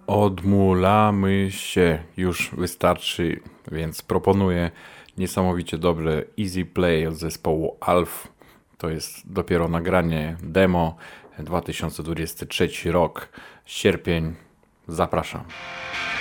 Odmulamy się, już wystarczy, więc proponuję niesamowicie dobre Easy Play od zespołu Alf. To jest dopiero nagranie demo, 2023 rok, sierpień. Zapraszam.